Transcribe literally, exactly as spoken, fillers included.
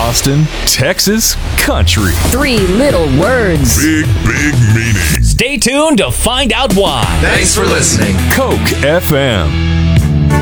Austin, Texas country. Three little words. Big, big meaning. Stay tuned to find out why. Thanks for listening. Coke F M.